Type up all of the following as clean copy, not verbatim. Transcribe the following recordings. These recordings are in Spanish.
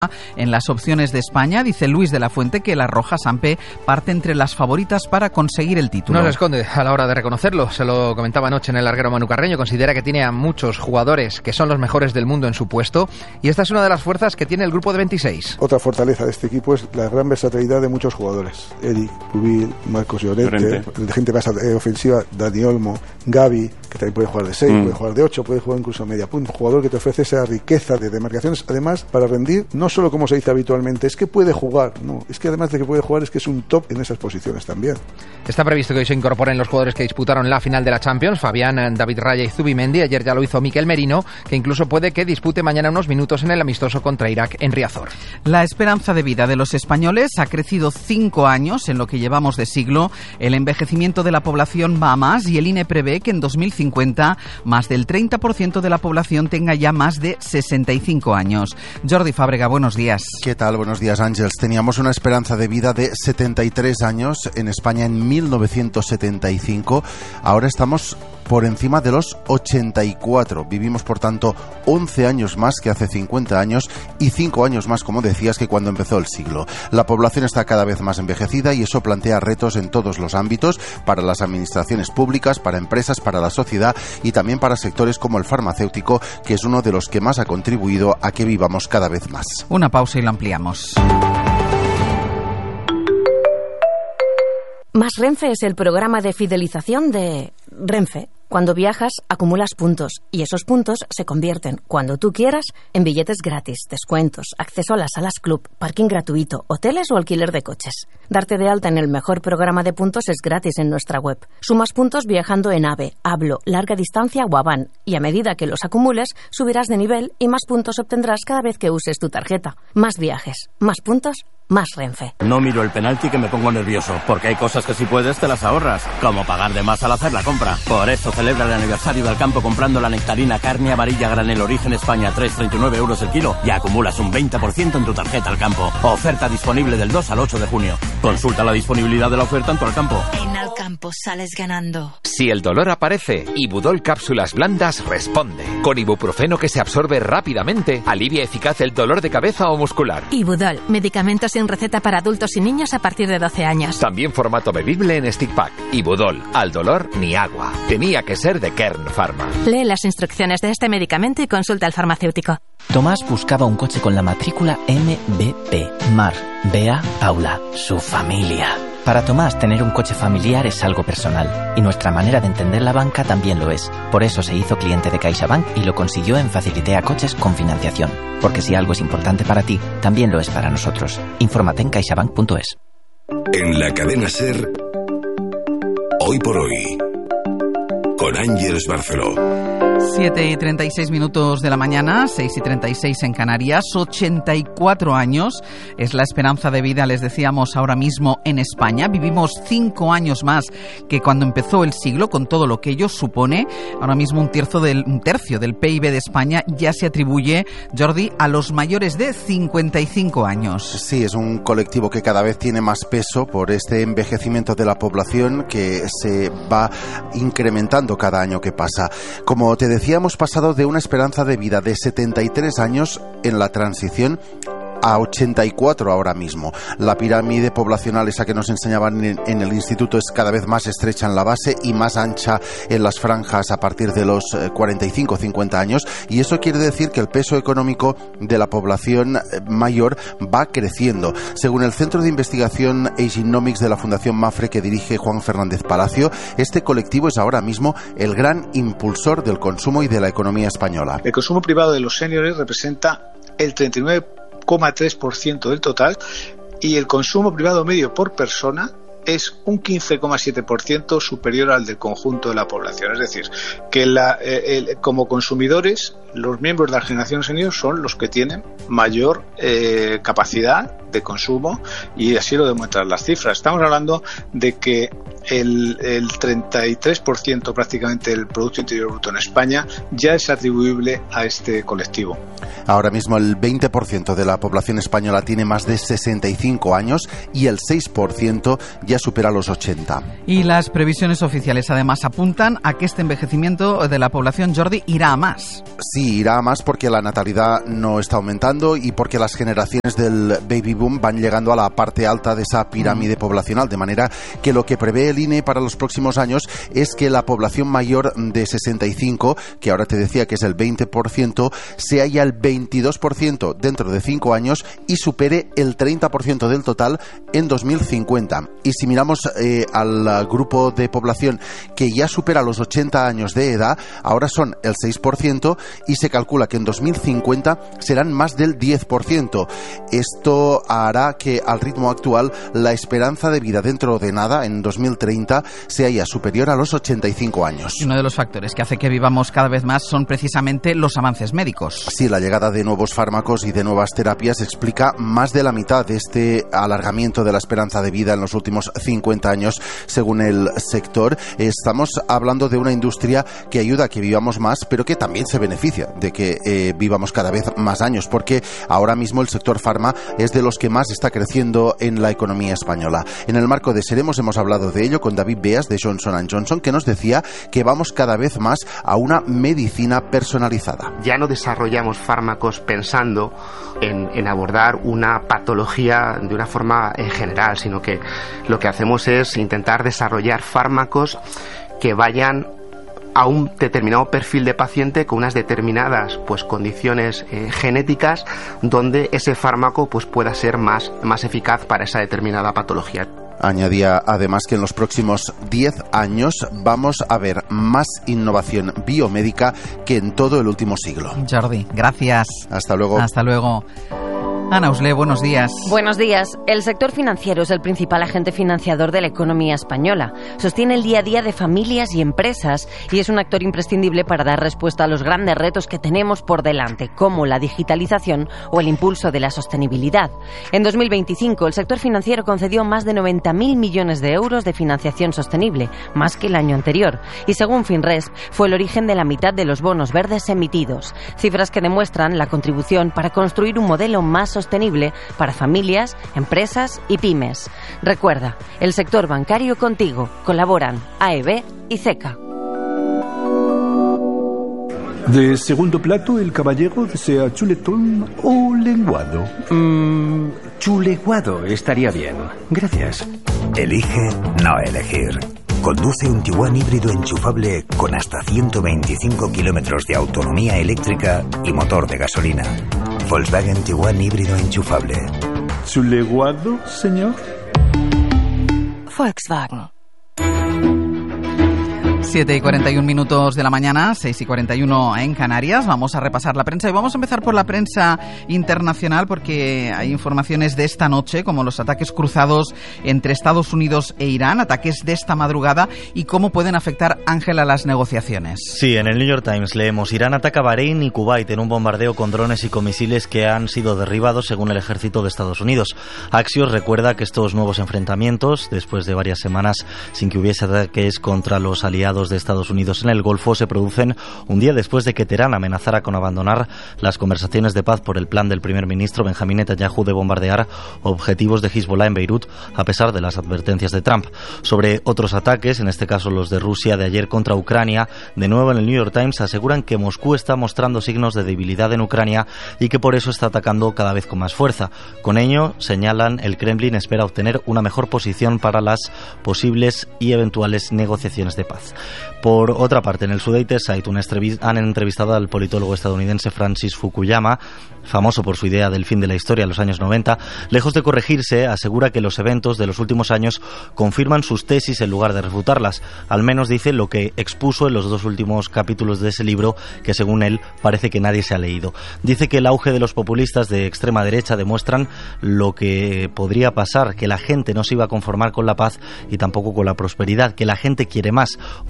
En las opciones de España, dice Luis de la Fuente que la Roja Sampe parte entre las favoritas para conseguir el título. No se esconde a la hora de reconocerlo. Se lo comentaba anoche en el larguero Manu Carreño. Considera que tiene a muchos jugadores que son los mejores del mundo en su puesto. Y esta es una de las fuerzas que tiene el grupo de 26. Otra fortaleza de este equipo es la gran versatilidad de muchos jugadores. Eric, Pubil, Marcos Llorente, de gente más ofensiva, Dani Olmo, Gavi, que también puede jugar de 6, puede jugar de 8, puede jugar incluso media punta. Un jugador que te ofrece esa riqueza de demarcaciones, además, para rendir, no solo como se dice habitualmente, es que puede jugar, no, es que además de que puede jugar, es que es un top en esas posiciones también. Está previsto que hoy se incorporen los jugadores que disputaron la final de la Champions, Fabián, David Raya y Zubimendi. Ayer ya lo hizo Mikel Merino, que incluso puede que dispute mañana unos minutos en el amistoso contra Irak en Riazor. La esperanza de vida de los españoles ha crecido 5 años en lo que llevamos de siglo. El envejecimiento de la población va a más y el INE prevé que en 2050 más del 30% de la población tenga ya más de 65 años. Jordi Fábrega, buenos días. ¿Qué tal? Buenos días, Ángels. Teníamos una esperanza de vida de 73 años en España en 1975. Ahora estamos por encima de los 84. Vivimos, por tanto, 11 años más que hace 50 años y 5 años más, como decías, que cuando empezó el siglo. La población está cada vez más envejecida y eso plantea retos en todos los ámbitos, para las administraciones públicas, para empresas, para la sociedad y también para sectores como el farmacéutico, que es uno de los que más ha contribuido a que vivamos cada vez más. Una pausa y lo ampliamos. Más Renfe es el programa de fidelización de Renfe. Cuando viajas, acumulas puntos y esos puntos se convierten, cuando tú quieras, en billetes gratis, descuentos, acceso a las salas club, parking gratuito, hoteles o alquiler de coches. Darte de alta en el mejor programa de puntos es gratis en nuestra web. Sumas puntos viajando en AVE, Hablo, Larga Distancia o Avan y a medida que los acumules, subirás de nivel y más puntos obtendrás cada vez que uses tu tarjeta. Más viajes, más puntos, más Renfe. No miro el penalti que me pongo nervioso, porque hay cosas que si puedes te las ahorras, como pagar de más al hacer la compra. Por eso celebra el aniversario del campo comprando la nectarina carne amarilla granel Origen España 3,39 € el kilo y acumulas un 20% en tu tarjeta al campo. Oferta disponible del 2 al 8 de junio. Consulta la disponibilidad de la oferta en tu Alcampo. En Alcampo sales ganando. Si el dolor aparece, Ibudol Cápsulas Blandas responde. Con ibuprofeno que se absorbe rápidamente, alivia eficaz el dolor de cabeza o muscular. Ibudol, medicamentos sin receta para adultos y niños a partir de 12 años. También formato bebible en stick pack. Ibudol, al dolor ni agua. Tenía que ser de Kern Pharma. Lee las instrucciones de este medicamento y consulta al farmacéutico. Tomás buscaba un coche con la matrícula MBP. Mar, Bea, Paula, su familia. Para Tomás, tener un coche familiar es algo personal, y nuestra manera de entender la banca también lo es. Por eso se hizo cliente de CaixaBank y lo consiguió en Facilitea Coches con financiación. Porque si algo es importante para ti, también lo es para nosotros. Infórmate en caixabank.es. En la cadena SER, Hoy por Hoy, con Ángels Barceló. 7:36 de la mañana, 6:36 en Canarias. 84 años es la esperanza de vida, les decíamos ahora mismo, en España. Vivimos 5 años más que cuando empezó el siglo, con todo lo que ello supone. Ahora mismo un tercio del PIB de España ya se atribuye, Jordi, a los mayores de 55 años. Sí, es un colectivo que cada vez tiene más peso por este envejecimiento de la población que se va incrementando cada año que pasa. Como te decía, hemos pasado de una esperanza de vida de 73 años en la transición a 84 ahora mismo. La pirámide poblacional, esa que nos enseñaban en el instituto, es cada vez más estrecha en la base y más ancha en las franjas a partir de los 45 o 50 años, y eso quiere decir que el peso económico de la población mayor va creciendo. Según el Centro de Investigación Agenomics de la Fundación Mafre, que dirige Juan Fernández Palacio, este colectivo es ahora mismo el gran impulsor del consumo y de la economía española. El consumo privado de los seniors representa el 39,3% del total y el consumo privado medio por persona es un 15,7% superior al del conjunto de la población. Es decir, que como consumidores, los miembros de la generación senior son los que tienen mayor capacidad de consumo, y así lo demuestran las cifras. Estamos hablando de que el 33% prácticamente del Producto Interior Bruto en España ya es atribuible a este colectivo. Ahora mismo el 20% de la población española tiene más de 65 años y el 6% ya supera los 80. Y las previsiones oficiales además apuntan a que este envejecimiento de la población, Jordi, irá a más. Sí, irá a más porque la natalidad no está aumentando y porque las generaciones del baby boom van llegando a la parte alta de esa pirámide poblacional, de manera que lo que prevé el INE para los próximos años es que la población mayor de 65, que ahora te decía que es el 20%, sea ya el 22% dentro de 5 años y supere el 30% del total en 2050. Y si miramos al grupo de población que ya supera los 80 años de edad, ahora son el 6% y se calcula que en 2050 serán más del 10%. Esto hará que al ritmo actual la esperanza de vida dentro de nada, en 2030, sea ya superior a los 85 años. Uno de los factores que hace que vivamos cada vez más son precisamente los avances médicos. Sí, la llegada de nuevos fármacos y de nuevas terapias explica más de la mitad de este alargamiento de la esperanza de vida en los últimos 50 años, según el sector. Estamos hablando de una industria que ayuda a que vivamos más, pero que también se beneficia de que vivamos cada vez más años, porque ahora mismo el sector farma es de los que más está creciendo en la economía española. En el marco de Seremos hemos hablado de ello con David Beas de Johnson & Johnson, que nos decía que vamos cada vez más a una medicina personalizada. Ya no desarrollamos fármacos pensando en abordar una patología de una forma general, sino que lo que hacemos es intentar desarrollar fármacos que vayan a un determinado perfil de paciente con unas determinadas condiciones genéticas, donde ese fármaco pueda ser más eficaz para esa determinada patología. Añadía además que en los próximos 10 años vamos a ver más innovación biomédica que en todo el último siglo. Jordi, gracias. Hasta luego. Hasta luego. Ana Usle, buenos días. Buenos días. El sector financiero es el principal agente financiador de la economía española. Sostiene el día a día de familias y empresas y es un actor imprescindible para dar respuesta a los grandes retos que tenemos por delante, como la digitalización o el impulso de la sostenibilidad. En 2025, el sector financiero concedió más de 90.000 millones de euros de financiación sostenible, más que el año anterior. Y según Finresp, fue el origen de la mitad de los bonos verdes emitidos. Cifras que demuestran la contribución para construir un modelo más sostenible para familias, empresas y pymes. Recuerda, el sector bancario contigo. Colaboran AEB y CECA. De segundo plato, el caballero desea chuletón o lenguado. Chuleguado estaría bien. Gracias. Elige no elegir. Conduce un Tiguan híbrido enchufable con hasta 125 kilómetros de autonomía eléctrica y motor de gasolina. Volkswagen Tiguan híbrido enchufable. ¿Chuleguado, señor? Volkswagen. 7:41 de la mañana, 6:41 en Canarias. Vamos a repasar la prensa y vamos a empezar por la prensa internacional porque hay informaciones de esta noche, como los ataques cruzados entre Estados Unidos e Irán, ataques de esta madrugada y cómo pueden afectar, Ángel, a las negociaciones. Sí, en el New York Times leemos: Irán ataca Bahrein y Kuwait en un bombardeo con drones y con misiles que han sido derribados según el ejército de Estados Unidos. Axios recuerda que estos nuevos enfrentamientos, después de varias semanas sin que hubiese ataques contra los aliados de Estados Unidos en el Golfo, se producen un día después de que Teherán amenazara con abandonar las conversaciones de paz por el plan del primer ministro Benjamín Netanyahu de bombardear objetivos de Hezbollah en Beirut, a pesar de las advertencias de Trump. Sobre otros ataques, en este caso los de Rusia de ayer contra Ucrania, de nuevo en el New York Times aseguran que Moscú está mostrando signos de debilidad en Ucrania y que por eso está atacando cada vez con más fuerza. Con ello, señalan, el Kremlin espera obtener una mejor posición para las posibles y eventuales negociaciones de paz. Por otra parte, en el Sudate Site han entrevistado al politólogo estadounidense Francis Fukuyama, famoso por su idea del fin de la historia en los años 90. Lejos de corregirse, asegura que los eventos de los últimos años confirman sus tesis en lugar de refutarlas. Al menos dice lo que expuso en los 2 últimos capítulos de ese libro, que según él parece que nadie se ha leído. Dice que el auge de los populistas de extrema derecha demuestran lo que podría pasar, que la gente no se iba a conformar con la paz y tampoco con la prosperidad, que la gente quiere más,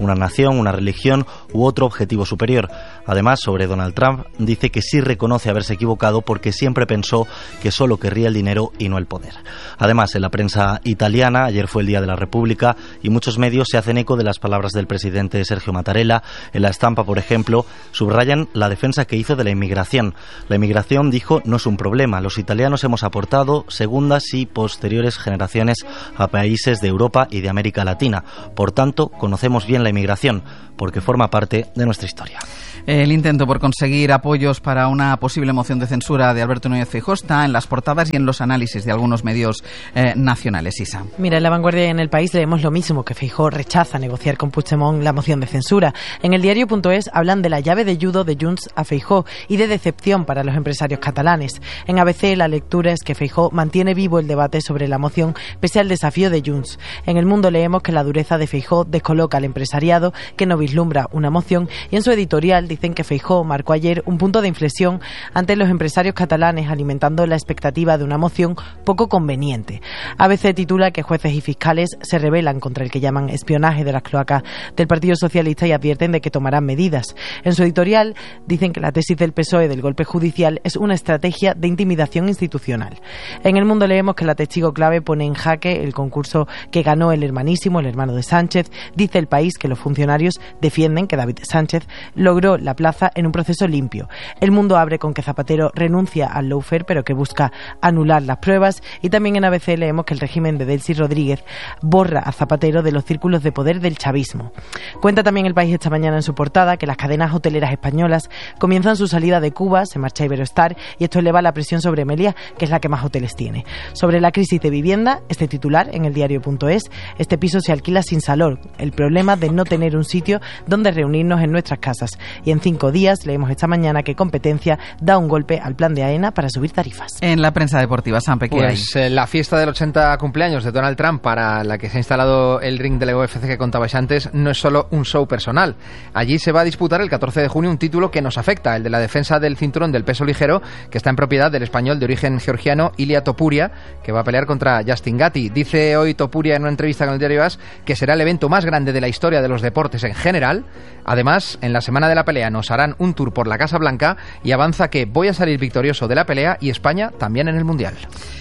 una nación, una religión u otro objetivo superior. Además, sobre Donald Trump, dice que sí reconoce haberse equivocado porque siempre pensó que solo querría el dinero y no el poder. Además, en la prensa italiana, ayer fue el Día de la República y muchos medios se hacen eco de las palabras del presidente Sergio Mattarella. En La Stampa, por ejemplo, subrayan la defensa que hizo de la inmigración. La inmigración, dijo, no es un problema. Los italianos hemos aportado segundas y posteriores generaciones a países de Europa y de América Latina. Por tanto, conocemos bien la inmigración, porque forma parte de nuestra historia. El intento por conseguir apoyos para una posible moción de censura de Alberto Núñez Feijóo está en las portadas y en los análisis de algunos medios nacionales. Isa. Mira, en La Vanguardia y en El País leemos lo mismo, que Feijóo rechaza negociar con Puigdemont la moción de censura. En el diario.es hablan de la llave de judo de Junts a Feijóo y de decepción para los empresarios catalanes. En ABC la lectura es que Feijóo mantiene vivo el debate sobre la moción pese al desafío de Junts. En El Mundo leemos que la dureza de Feijóo descoloca al empresariado, que no vislumbra una moción, y en su editorial dicen que Feijóo marcó ayer un punto de inflexión ante los empresarios catalanes, alimentando la expectativa de una moción poco conveniente. ABC titula que jueces y fiscales se rebelan contra el que llaman espionaje de las cloacas del Partido Socialista y advierten de que tomarán medidas. En su editorial dicen que la tesis del PSOE del golpe judicial es una estrategia de intimidación institucional. En El Mundo leemos que la testigo clave pone en jaque el concurso que ganó el hermanísimo, el hermano de Sánchez. Dice El País que los funcionarios defienden que David Sánchez logró la plaza en un proceso limpio. El Mundo abre con que Zapatero renuncia al lawfare, pero que busca anular las pruebas. Y también en ABC leemos que el régimen de Delcy Rodríguez borra a Zapatero de los círculos de poder del chavismo. Cuenta también El País esta mañana en su portada que las cadenas hoteleras españolas comienzan su salida de Cuba, se marcha Iberostar y esto eleva la presión sobre Meliá, que es la que más hoteles tiene. Sobre la crisis de vivienda, este titular en el diario.es: este piso se alquila sin salón, el problema de no tener un sitio donde reunirnos en nuestras casas. Y en 5 días leemos esta mañana que Competencia da un golpe al plan de AENA para subir tarifas. En la prensa deportiva, Sampe, ¿qué hay? La fiesta del 80 cumpleaños de Donald Trump, para la que se ha instalado el ring de la UFC que contabais antes, no es solo un show personal. Allí se va a disputar el 14 de junio un título que nos afecta, el de la defensa del cinturón del peso ligero, que está en propiedad del español de origen georgiano Ilia Topuria, que va a pelear contra Justin Gatti. Dice hoy Topuria en una entrevista con el diario AS que será el evento más grande de la historia de los deportes en general. Además, en la semana de la pelea nos harán un tour por la Casa Blanca y avanza que voy a salir victorioso de la pelea y España también en el Mundial.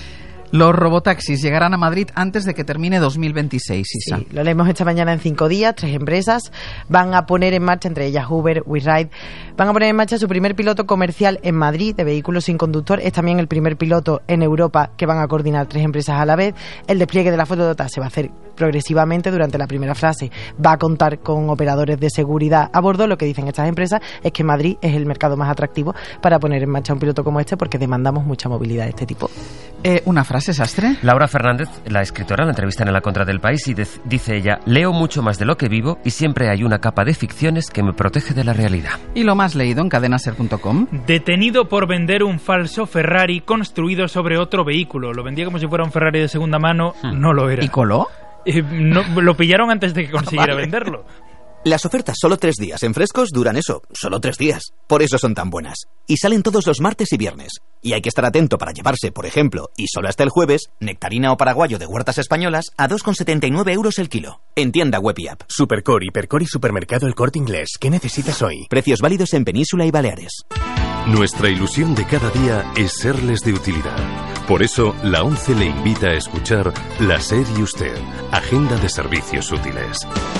Los robotaxis llegarán a Madrid antes de que termine 2026, Isa. Sí, lo leemos esta mañana en 5 días. 3 empresas van a poner en marcha, entre ellas Uber, WeRide, van a poner en marcha su primer piloto comercial en Madrid de vehículos sin conductor. Es también el primer piloto en Europa que van a coordinar 3 empresas a la vez. El despliegue de la flota se va a hacer progresivamente. Durante la primera fase va a contar con operadores de seguridad a bordo. Lo que dicen estas empresas es que Madrid es el mercado más atractivo para poner en marcha un piloto como este, porque demandamos mucha movilidad de este tipo. Una frase, Sastre. Laura Fernández, la escritora, la entrevistan en La Contra del País y dice ella: leo mucho más de lo que vivo y siempre hay una capa de ficciones que me protege de la realidad. Y lo más leído en cadenaser.com. Detenido por vender un falso Ferrari construido sobre otro vehículo. Lo vendía como si fuera un Ferrari de segunda mano, no lo era. ¿Y coló? No, lo pillaron antes de que consiguiera venderlo. Las ofertas solo 3 días en Frescos duran eso, solo 3 días. Por eso son tan buenas. Y salen todos los martes y viernes. Y hay que estar atento para llevarse, por ejemplo, y solo hasta el jueves, nectarina o paraguayo de huertas españolas a 2,79 € el kilo. En tienda web y app. Supercore, Hipercore y Supermercado El Corte Inglés. ¿Qué necesitas hoy? Precios válidos en Península y Baleares. Nuestra ilusión de cada día es serles de utilidad. Por eso, la ONCE le invita a escuchar La SER y Usted, Agenda de Servicios Útiles.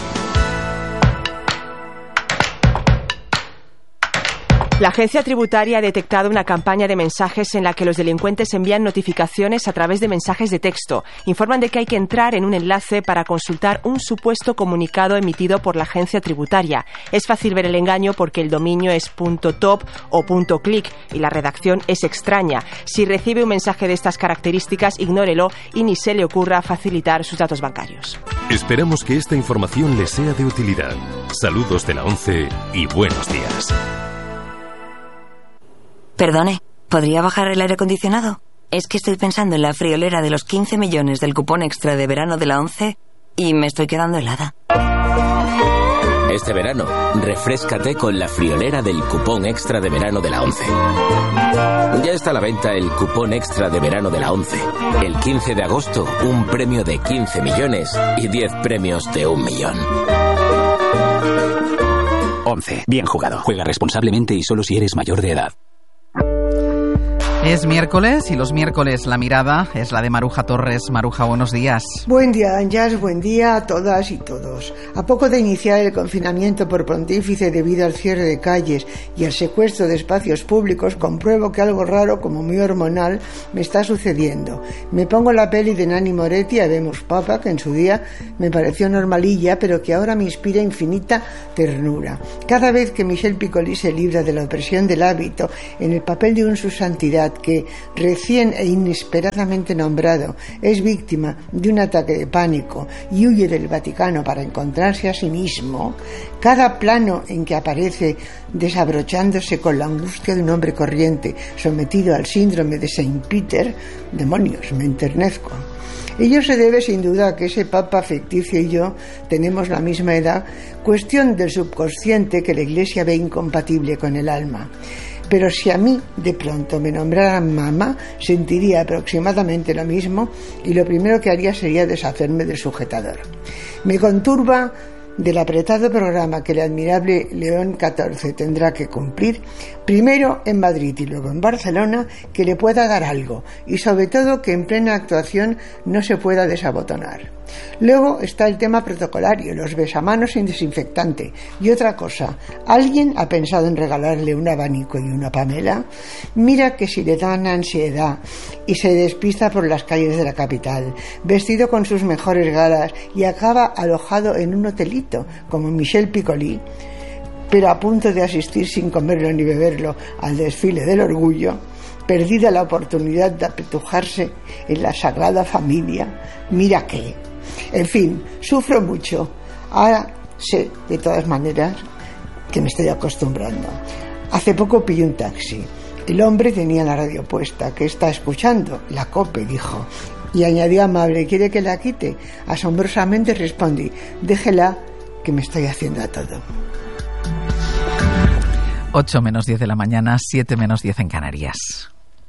La agencia tributaria ha detectado una campaña de mensajes en la que los delincuentes envían notificaciones a través de mensajes de texto. Informan de que hay que entrar en un enlace para consultar un supuesto comunicado emitido por la agencia tributaria. Es fácil ver el engaño porque el dominio es .top o .click y la redacción es extraña. Si recibe un mensaje de estas características, ignórelo y ni se le ocurra facilitar sus datos bancarios. Esperamos que esta información les sea de utilidad. Saludos de la ONCE y buenos días. Perdone, ¿podría bajar el aire acondicionado? Es que estoy pensando en la friolera de los 15 millones del cupón extra de verano de la ONCE y me estoy quedando helada. Este verano, refréscate con la friolera del cupón extra de verano de la ONCE. Ya está a la venta el cupón extra de verano de la ONCE. El 15 de agosto, un premio de 15 millones y 10 premios de 1 millón. 11. Bien jugado. Juega responsablemente y solo si eres mayor de edad. Es miércoles y los miércoles la mirada es la de Maruja Torres. Maruja, buenos días. Buen día, Ángeles, buen día a todas y todos. A poco de iniciar el confinamiento por pontífice debido al cierre de calles y al secuestro de espacios públicos, compruebo que algo raro, como muy hormonal, me está sucediendo. Me pongo la peli de Nanni Moretti, Habemos Papa, que en su día me pareció normalilla, pero que ahora me inspira infinita ternura. Cada vez que Michel Piccoli se libra de la opresión del hábito en el papel de un su santidad que, recién e inesperadamente nombrado, es víctima de un ataque de pánico y huye del Vaticano para encontrarse a sí mismo, cada plano en que aparece desabrochándose con la angustia de un hombre corriente sometido al síndrome de Saint Peter, demonios, me enternezco. Ello se debe sin duda a que ese papa ficticio y yo tenemos la misma edad, cuestión del subconsciente que la Iglesia ve incompatible con el alma. Pero si a mí de pronto me nombraran mamá, sentiría aproximadamente lo mismo y lo primero que haría sería deshacerme del sujetador. Me conturba del apretado programa que el admirable León XIV tendrá que cumplir, primero en Madrid y luego en Barcelona, que le pueda dar algo y sobre todo que en plena actuación no se pueda desabotonar. Luego está el tema protocolario, los besamanos sin desinfectante. Y otra cosa, ¿alguien ha pensado en regalarle un abanico y una Pamela? Mira que si le dan ansiedad y se despista por las calles de la capital, vestido con sus mejores galas y acaba alojado en un hotelito, como Michel Piccoli, pero a punto de asistir sin comerlo ni beberlo al desfile del orgullo, perdida la oportunidad de apetujarse en la Sagrada Familia, mira que... En fin, sufro mucho. Ahora sé, de todas maneras, que me estoy acostumbrando. Hace poco pillé un taxi. El hombre tenía la radio puesta. ¿Qué está escuchando? La COPE, dijo. Y añadió amable, ¿quiere que la quite? Asombrosamente respondí, déjela, que me estoy haciendo a todo. 8 menos 10 de la mañana, 7 menos 10 en Canarias.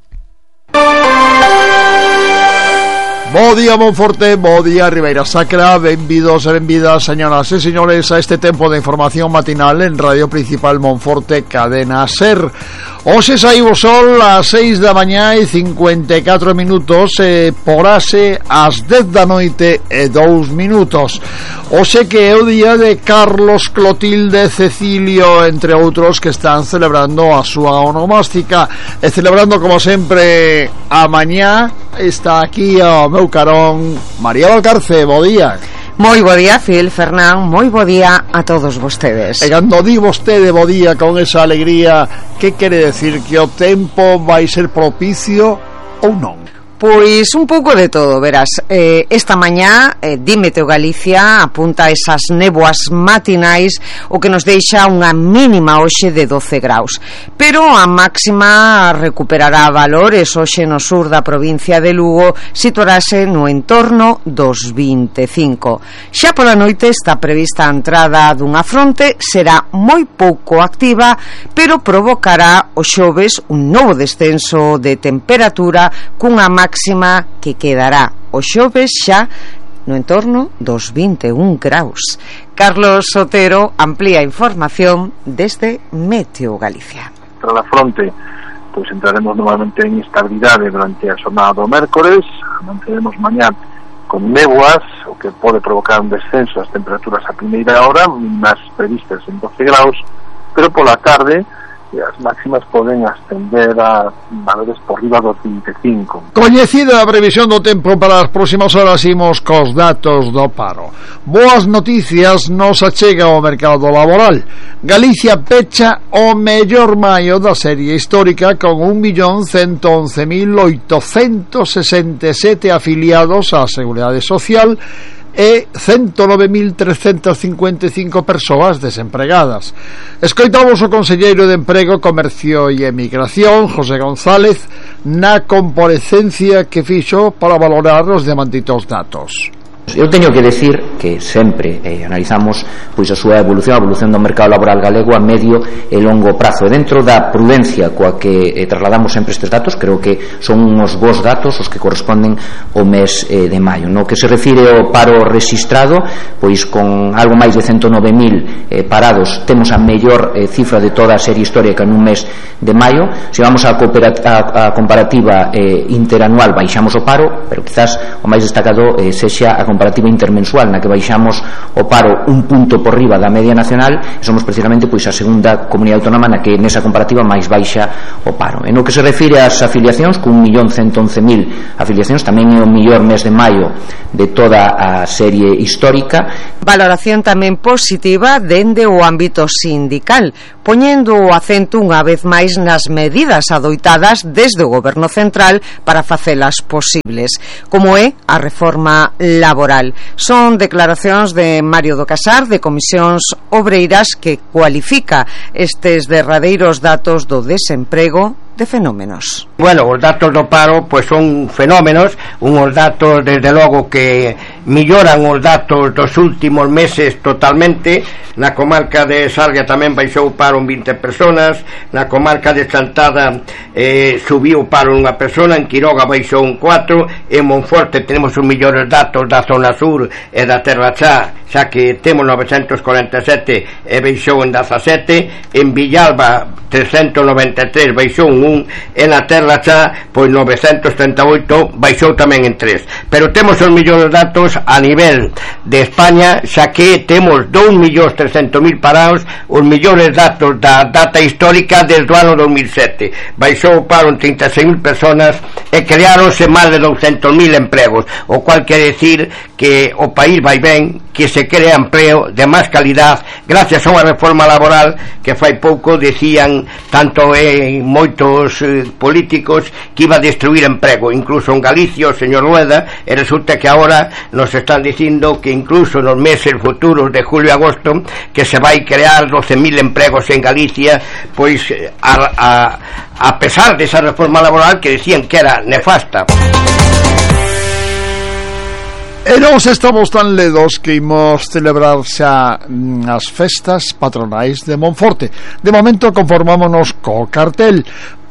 Bo día Monforte, bo día Ribeira Sacra, benvidos e benvidas, señoras e señores, a este tempo de información matinal en Radio Principal Monforte, Cadena SER. Hoxe saíu o sol ás 6 da mañá e 54 minutos e porase ás 10 da noite e 2 minutos. Hoxe que é o día de Carlos, Clotilde, Cecilio, entre outros, que están celebrando a súa onomástica e celebrando, como sempre, a mañá. Está aquí ao meu carón María Valcarce, bo día. Moi bo día, Phil, Fernán, moi bo día a todos vostedes. E cando di vostede bo día con esa alegría, que quere decir? Que o tempo vai ser propicio ou non? Pois un pouco de todo, verás. Esta mañá Dímeteo Galicia apunta esas néboas matinais, o que nos deixa unha mínima hoxe de 12 graus. Pero a máxima recuperará valores hoxe no sur da provincia de Lugo, situarase no entorno dos 25. Xa pola noite está prevista a entrada dunha fronte, será moi pouco activa, pero provocará o xoves un novo descenso de temperatura cunha máxima que quedará o xoves xa no entorno dos 21 graus. Carlos Sotero amplía a información desde Meteo Galicia. Tras a fronte, pois entraremos novamente en estabilidade durante a xornada do mércores, manteremos mañá con néboas, o que pode provocar un descenso das temperaturas a primeira hora, mínimas previstas en 12 graus, pero pola tarde as máximas poden ascender a valores por riba dos 25. Coñecida a previsión do tempo para as próximas horas, imos cos datos do paro. Boas noticias nos achega ao mercado laboral. Galicia pecha o mellor maio da serie histórica con 1.111.867 afiliados á Seguridade Social e 109.355 persoas desempregadas. Escoitamos o conselleiro de Emprego, Comercio e Emigración, José González, na comparecencia que fixo para valorar os demanditos datos. Eu teño que decir que sempre analizamos pois a súa evolución, a evolución do mercado laboral galego a medio e longo prazo, e dentro da prudencia coa que trasladamos sempre estes datos, creo que son uns bons datos os que corresponden ao mes de maio. No que se refire ao paro rexistrado, pois con algo máis de 109.000 parados temos a mellor cifra de toda a serie histórica nun mes de maio. Se vamos a comparativa interanual baixamos o paro, pero quizás o máis destacado sexa a comparativa intermensual, na que baixamos o paro un punto por riba da media nacional, e somos precisamente pois a segunda comunidade autónoma na que nesa comparativa máis baixa o paro. En o que se refire ás afiliacións, con 1.111.000 afiliacións, tamén é o mellor mes de maio de toda a serie histórica. Valoración tamén positiva dende o ámbito sindical, poñendo o acento unha vez máis nas medidas adoitadas desde o Goberno Central para facelas posibles, como é a reforma laboral. Son declaracións de Mario do Casar, de Comisións Obreiras, que cualifica estes derradeiros datos do desemprego de fenómenos. Bueno, os datos do paro pois son fenómenos, unhos datos desde logo que melloran os datos dos últimos meses totalmente. Na comarca de Sarria tamén baixou o paro en 20 personas, na comarca de Chantada subiu o paro unha persona, en Quiroga baixou un 4, en Monforte tenemos os mellores datos da zona sur e da Terra Chá, xa que temos 947 e baixou en 17, en Villalba 393 baixou un 1, e na Terra Chá pois 938 baixou tamén en 3. Pero temos os mellores datos a nivel de España, xa que temos 2.300.000 parados, os mellores datos da data histórica desde o ano 2007. Baixou o paro en 36.000 personas e creáronse máis de 200.000 empregos, o cual quere decir que o país vai ben, que se crea empleo de máis calidad gracias a unha reforma laboral que fai pouco decían tanto moitos políticos que iba a destruir emprego, incluso en Galicia o señor Rueda, e resulta que agora nos están dicindo que incluso nos meses futuros de julio e agosto que se vai crear 12.000 empregos en Galicia, pois a pesar desa reforma laboral que decían que era nefasta. E nós estamos tan ledos que imos celebrar xa as festas patronais de Monforte. De momento conformámonos co cartel,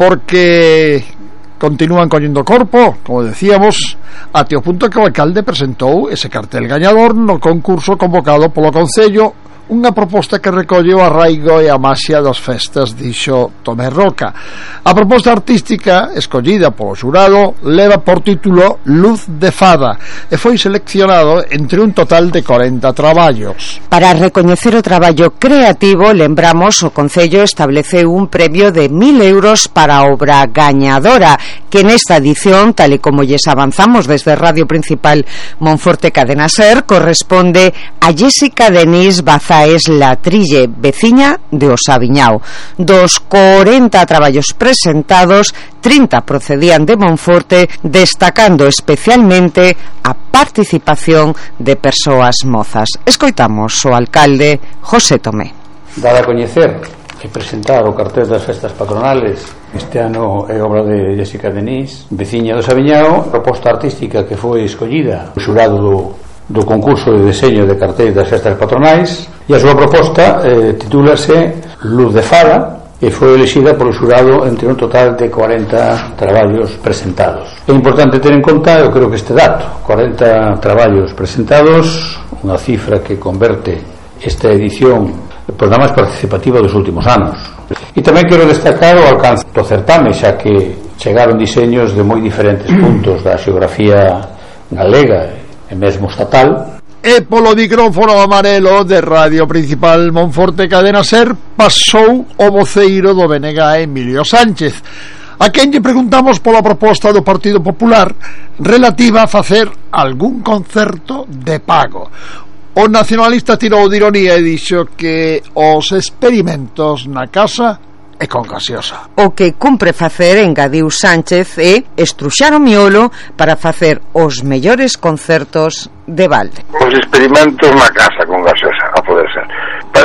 porque continúan collendo corpo, como decíamos, até o punto que o alcalde presentou ese cartel gañador no concurso convocado polo Concello, unha proposta que recolle o arraigo e a maxia das festas, dixo Tomé Roca. A proposta artística escollida polo xurado leva por título Luz de Fada e foi seleccionado entre un total de 40 traballos. Para recoñecer o traballo creativo, lembramos, o Concello estableceu un premio de 1.000 euros para a obra gañadora, que nesta edición, tal e como lles avanzamos desde Radio Principal Monforte Cadena Ser, corresponde a Jessica Denís Bazaes Latrille, veciña de Osaviñao. Dos 40 traballos presentados, 30 procedían de Monforte, destacando especialmente a participación de persoas mozas. Escoitamos o alcalde José Tomé. Dar a coñecer e presentar o cartel das festas patronales este ano é obra de Jessica Denís, veciña do Osaviñao, proposta artística que foi escollida o xurado do concurso de deseño de cartéis das festas patronais, e a súa proposta titúlase Luz de Fada e foi elixida polo xurado entre un total de 40 traballos presentados. É importante ter en conta, eu creo que este dato, 40 traballos presentados, unha cifra que converte esta edición pois na máis participativa dos últimos anos. E tamén quero destacar o alcance do certame, xa que chegaron diseños de moi diferentes puntos da xeografía galega e mesmo estatal. E polo micrófono amarelo de Radio Principal Monforte Cadena Ser pasou o voceiro do BNG, Emilio Sánchez, a quen lle preguntamos pola proposta do Partido Popular relativa a facer algún concerto de pago. O nacionalista tirou de ironía e dixo que os experimentos na casa e con gaseosa. O que cumpre facer, engadiu Sánchez, é estruxar o miolo para facer os mellores concertos de balde. Os experimentos na casa con gaseosa, a poder ser. Para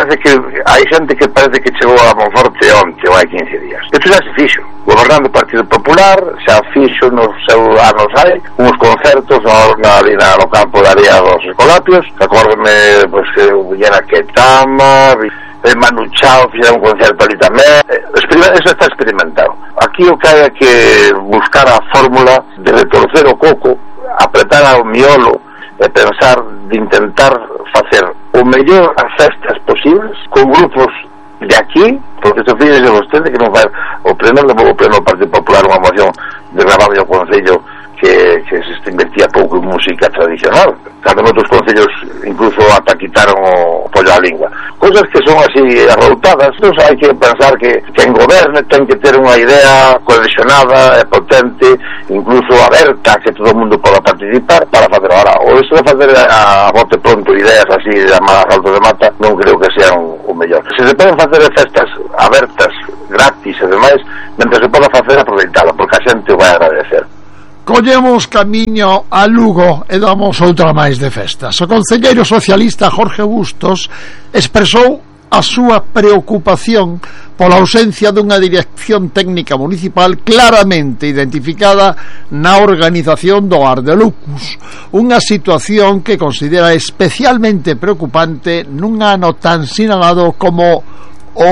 parece que hai xente que parece que chegou a Monforte onte ou hai 15 días. Isto xa se fixo. Gobernando o Partido Popular xa fixo nos seus anos hai uns concertos ali no campo de Area dos Escolapios. Acórdome, pois, que Villena Ketama, Manu Chao fixeron un concerto ali tamén. Eso está experimentado. Aquí o que hai é que buscar a fórmula de retorcer o coco, apretar ao miolo e pensar de intentar facer o mellor as festas posibles con grupos de aquí, porque se fíjese vostede que non vai o pleno do Partido Popular unha moción de grabado ao Concello que se invertía pouco en música tradicional, cando en outros concellos incluso ata quitaron o pollo á lingua, cousas que son así arroutadas. Entón hai que pensar que quen goberne ten que ter unha idea cohesionada e potente, incluso aberta, que todo o mundo poda participar para facer ahora. O iso de facer a bote pronto ideas así de a salto de mata non creo que sean o mellor. Se se poden facer festas abertas, gratis e demais, mentre se poda facer, aproveitala, porque a xente o vai agradecer. Collemos camiño a Lugo e damos outra máis de festas. O concelleiro socialista Jorge Bustos expresou a súa preocupación pola ausencia dunha dirección técnica municipal claramente identificada na organización do Ar de Lucus, unha situación que considera especialmente preocupante nun ano tan sinalado como o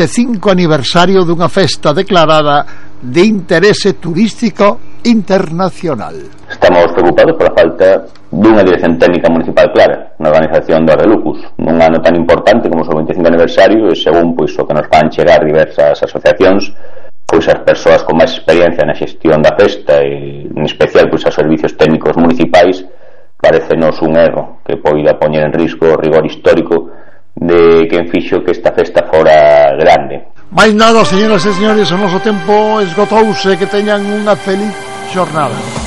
25 aniversario dunha festa declarada de interese turístico internacional. Estamos preocupados pola falta dunha dirección técnica municipal clara na organización do Ar de Lucus nun ano tan importante como o 25 aniversario, e según pois o que nos van chegar diversas asociacións, pois as persoas con máis experiencia na xestión da festa e en especial pois os servicios técnicos municipais, parecenos un erro que poida poñer en risco o rigor histórico de quen fixo que esta festa fora grande. Mais nada, señoras e señores, o noso tempo esgotouse. Que teñan unha feliz xornada.